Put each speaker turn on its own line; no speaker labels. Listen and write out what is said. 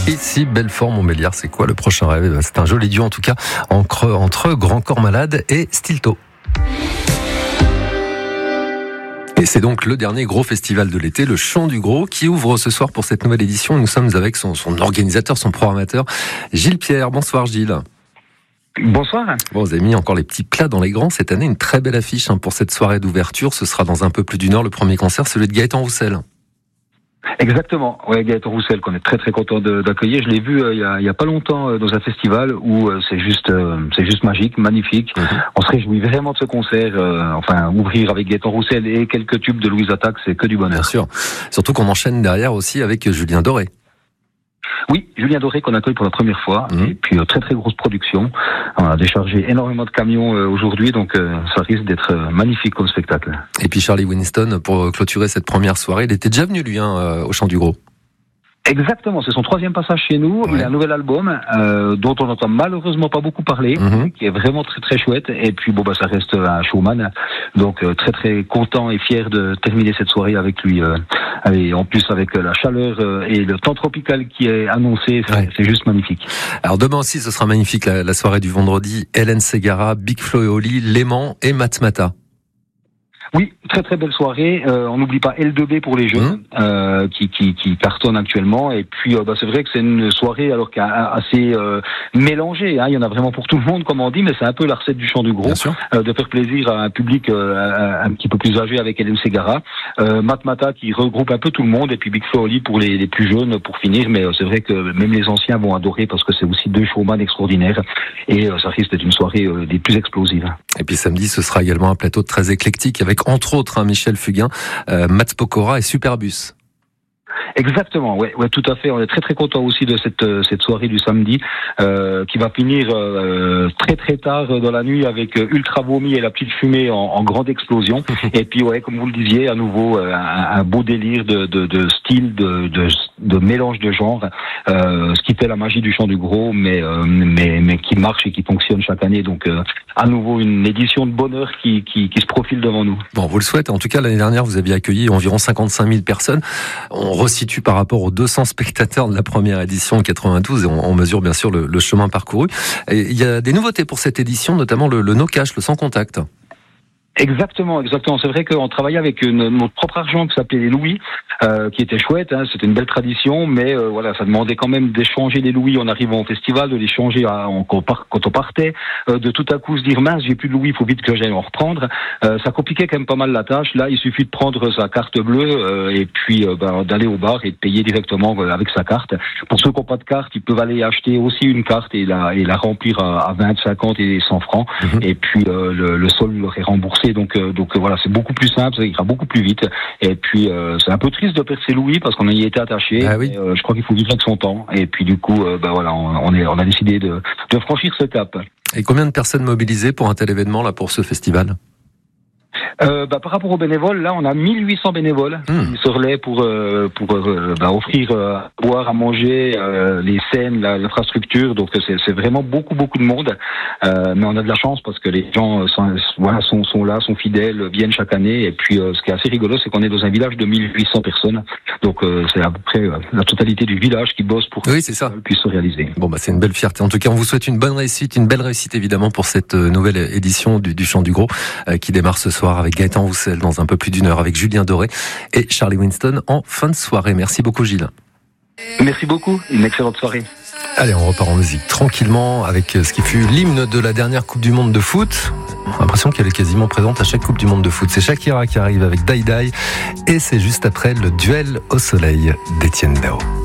Ici, Belfort-Montbéliard, c'est quoi le prochain rêve? C'est un joli duo en tout cas entre Grand Corps Malade et Stilto. Et c'est donc le dernier gros festival de l'été, le Chant du Gros, qui ouvre ce soir pour cette nouvelle édition. Nous sommes avec son organisateur, son programmateur, Gilles Pierre. Bonsoir Gilles.
Bonsoir.
Bon, vous avez mis encore les petits plats dans les grands. Cette année, une très belle affiche pour cette soirée d'ouverture. Ce sera dans un peu plus d'une heure le premier concert, celui de Gaëtan Roussel.
Exactement, ouais, Gaëtan Roussel qu'on est très très content d'accueillir. Je l'ai vu il y a pas longtemps dans un festival où c'est juste magique, magnifique. On se réjouit vraiment de ce concert. Ouvrir avec Gaëtan Roussel et quelques tubes de Louise Attaque, c'est que du bonheur.
Bien sûr, surtout qu'on enchaîne derrière aussi avec Julien Doré.
Oui, Julien Doré qu'on accueille pour la première fois, et puis très très grosse production. On a déchargé énormément de camions aujourd'hui, donc ça risque d'être magnifique comme spectacle.
Et puis Charlie Winston, pour clôturer cette première soirée, il était déjà venu lui au Chant du Gros.
Exactement, c'est son 3e passage chez nous. Ouais. Il a un nouvel album dont on n'entend malheureusement pas beaucoup parler, qui est vraiment très très chouette. Et puis ça reste un showman, donc très très content et fier de terminer cette soirée avec lui. Et en plus avec la chaleur et le temps tropical qui est annoncé, c'est juste magnifique.
Alors demain aussi, ce sera magnifique la soirée du vendredi. Hélène Ségara, Big Flo et Oli, Léman et Matmata.
Oui, très très belle soirée. On n'oublie pas L2B pour les jeunes qui cartonnent actuellement. Et puis c'est vrai que c'est une soirée alors qui est assez mélangée. Il y en a vraiment pour tout le monde, comme on dit, mais c'est un peu la recette du Chant du Gros, de faire plaisir à un public un petit peu plus âgé avec Hélène Ségara, Matmata qui regroupe un peu tout le monde, et puis Big Flo et Oli pour les plus jeunes pour finir. Mais c'est vrai que même les anciens vont adorer parce que c'est aussi 2 showman extraordinaires et ça risque d'être une soirée des plus explosives.
Et puis samedi, ce sera également un plateau très éclectique avec entre autres Michel Fugain, Mats Pokora et Superbus.
Exactement, ouais, tout à fait. On est très très content aussi de cette soirée du samedi qui va finir très très tard dans la nuit avec Ultra Vomi et la petite fumée en grande explosion. Et puis comme vous le disiez, à nouveau un beau délire de style, de mélange de genres, ce qui fait la magie du Chant du Gros, mais qui marche et qui fonctionne chaque année. Donc à nouveau une édition de bonheur qui se profile devant nous.
Bon, vous le souhaitez. En tout cas, l'année dernière, vous aviez accueilli environ 55 000 personnes. On resitue par rapport aux 200 spectateurs de la première édition en 92 et on mesure bien sûr le chemin parcouru. Et il y a des nouveautés pour cette édition, notamment le no cash, le sans contact.
Exactement. C'est vrai qu'on travaillait avec notre propre argent qui s'appelait les louis, qui était chouette. C'était une belle tradition, mais ça demandait quand même d'échanger les louis en arrivant au festival, de les changer quand on partait, de tout à coup se dire mince, j'ai plus de louis, il faut vite que j'aille en reprendre. Ça compliquait quand même pas mal la tâche. Là, il suffit de prendre sa carte bleue et puis d'aller au bar et de payer directement avec sa carte. Pour ceux qui n'ont pas de carte, ils peuvent aller acheter aussi une carte et la remplir à 20, 50 et 100 francs. Et puis le solde leur est remboursé. Donc c'est beaucoup plus simple, ça ira beaucoup plus vite. Et puis c'est un peu triste de perdre ses louis parce qu'on y était attaché. Je crois qu'il faut vivre avec son temps. Et puis du coup, on a décidé de franchir ce cap.
Et combien de personnes mobilisées pour un tel événement là pour ce festival?
Par rapport aux bénévoles, là, on a 1800 bénévoles qui se relaient pour offrir à boire, à manger, les scènes, l'infrastructure. Donc c'est vraiment beaucoup de monde. Mais on a de la chance parce que les gens sont là, sont fidèles, viennent chaque année. Et puis ce qui est assez rigolo, c'est qu'on est dans un village de 1800 personnes. Donc c'est à peu près la totalité du village qui bosse pour que ça puisse se réaliser.
Bon, c'est une belle fierté. En tout cas, on vous souhaite une bonne réussite, une belle réussite évidemment pour cette nouvelle édition du Chant du Gros qui démarre ce soir avec Gaëtan Roussel dans un peu plus d'une heure avec Julien Doré et Charlie Winston en fin de soirée. Merci beaucoup Gilles.
Merci beaucoup, une excellente soirée.
Allez, on repart en musique tranquillement avec ce qui fut l'hymne de la dernière Coupe du Monde de foot. On a l'impression qu'elle est quasiment présente à chaque Coupe du Monde de foot. C'est Shakira qui arrive avec Die Die et c'est juste après le duel au soleil d'Étienne Dao.